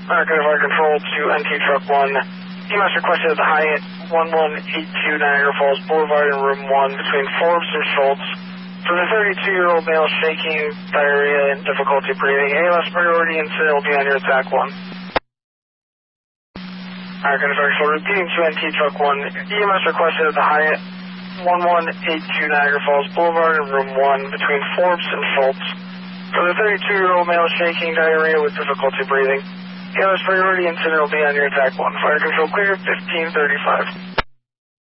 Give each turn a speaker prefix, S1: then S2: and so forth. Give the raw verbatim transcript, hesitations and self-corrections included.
S1: American Fire Control to N T Truck one. E M S requested at the Hyatt one one eight two Niagara Falls Boulevard in room one between Forbes and Schultz. For the thirty-two-year-old male shaking, diarrhea, and difficulty breathing, A L S priority incident will be on your attack one. American Fire Control repeating to N T Truck one. E M S requested at the Hyatt one one eight two Niagara Falls Boulevard in room one between Forbes and Schultz. For the thirty-two-year-old male shaking, diarrhea with difficulty breathing, A L S priority incident will be on your attack one. Fire Control clear, fifteen thirty-five.